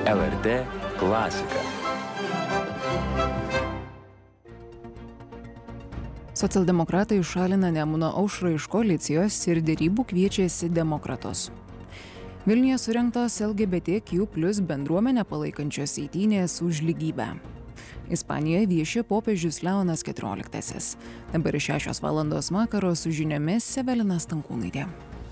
LRT klasika. Socialdemokratai šalina Nemuno aušrą iš koalicijos ir derybų kviečiasi demokratus. Vilniuje surengtos LGBTQ+ bendruomenę palaikančios eitynės už lygybę. Ispanijoje vieši popiežius Leonas XIV. Dabar 6 valandos vakaro su žiniomis Evelina Stankūnaitė.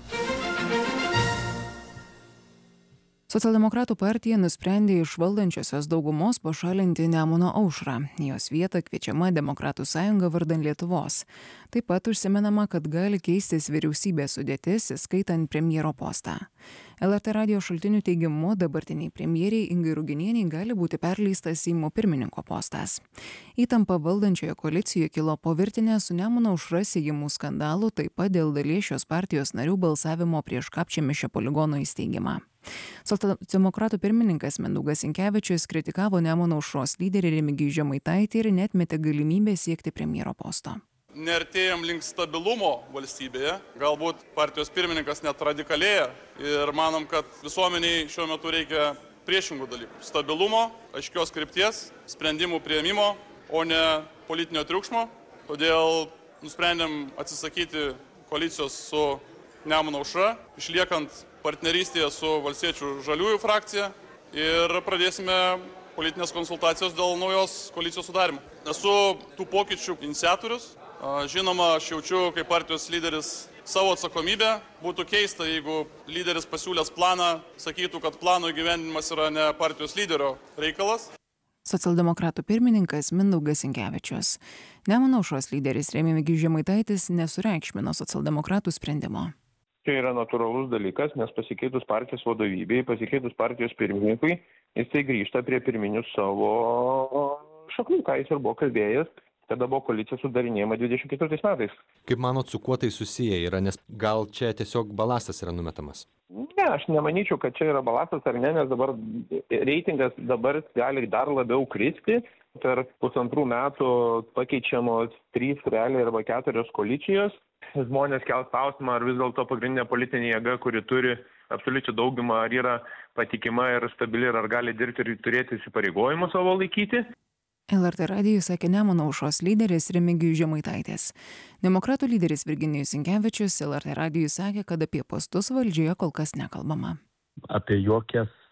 Socialdemokratų partija nusprendė iš valdančiosios daugumos pašalinti Nemuno aušrą. Jos vietą kviečiama Demokratų sąjunga vardan Lietuvos. Taip pat užsimenama, kad gali keistis vyriausybės sudėtis, įskaitant premjero postą. LRT radijo šaltinių teigimu, dabartiniai premjeriai Ingai Ruginienei gali būti perleistas Seimo pirmininko postas. Įtampa valdančioje koalicijoje kilo po virtinės su Nemuno aušra siejamų skandalų, taip pat dėl dalies šios partijos narių balsavimo prieš Kapčiamiesčio poligono įsteigimą. Socialdemokratų pirmininkas Mindaugas Sinkevičius kritikavo Nemuno aušros lyderį Remigijų Žemaitaitį ir neatmetė galimybę siekti premjero posto. Neartėjom link stabilumo valstybėje, galbūt partijos pirmininkas net radikalėja ir manom, kad visuomeniai šiuo metu reikia priešingų dalykų. Stabilumo, aiškios krypties, sprendimų priėmimo, o ne politinio triukšmo. Todėl nusprendėm atsisakyti koalicijos su Nemuno aušra, išliekant partnerystėje su Valstiečių žaliųjų frakcija ir pradėsime politinės konsultacijos dėl naujos koalicijos sudarimo. Esu tų pokyčių iniciatorius. Žinoma, aš jaučiu kaip partijos lyderis savo atsakomybę. Būtų keista, jeigu lyderis pasiūlęs planą sakytų, kad plano įgyvendinimas yra ne partijos lyderio reikalas. Socialdemokratų pirmininkas Mindaugas Sinkevičius. Nemuno aušros lyderis Remigijus Žemaitaitis nesureikšmino socialdemokratų sprendimo. Čia yra natūralus dalykas, nes pasikeitus partijos vadovybei, pasikeitus partijos pirmininkui, jisai grįžta prie pirminių savo šaknų, ką jis ir buvo kalbėjęs, kada buvo koalicija sudarinėjama 24 metais. Kaip manot, su kuo tai susiję yra, nes gal čia tiesiog balastas yra numetamas? Ne, aš nemanyčiau, kad čia yra balastas ar ne, nes dabar reitingas dabar gali dar labiau kristi. Per 1,5 metų pakeičiamos 3 realiai arba 4 koalicijos. Žmonės kels klausimą, ar vis dėlto pagrindinė politinė jėga, kuri turi absoliučią daugumą, ar yra patikima ir stabili, ar gali dirbti ir turėti įsipareigojimus savo laikyti. LRT radijui sakė Nemuno aušros lyderis Remigijus Žemaitaitis. Demokratų lyderis Virginijus Sinkevičius LRT radijui sakė, kad apie postus valdžioje kol kas nekalbama. Apie jokias